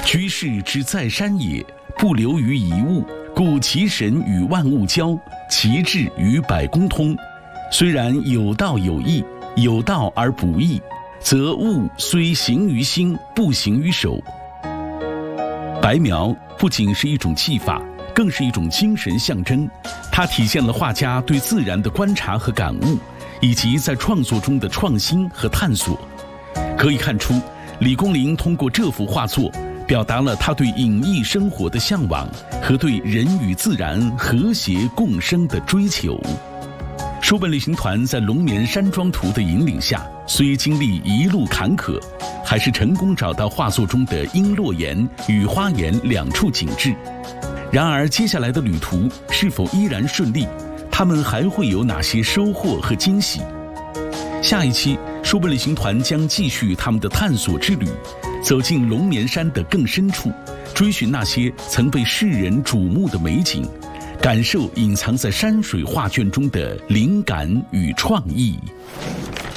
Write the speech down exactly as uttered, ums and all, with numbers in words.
居士之在山也，不流于一物，故其神与万物交，其志与百公通。虽然有道有义，有道而不义，则物虽行于心，不行于手。白描不仅是一种技法，更是一种精神象征，它体现了画家对自然的观察和感悟，以及在创作中的创新和探索。可以看出，李公麟通过这幅画作，表达了他对隐逸生活的向往和对人与自然和谐共生的追求。书本旅行团在龙眠山庄图的引领下，虽经历一路坎坷，还是成功找到画作中的璎珞岩与花岩两处景致。然而接下来的旅途是否依然顺利？他们还会有哪些收获和惊喜？下一期书本旅行团将继续他们的探索之旅，走进龙眠山的更深处，追寻那些曾被世人瞩目的美景，感受隐藏在山水画卷中的灵感与创意。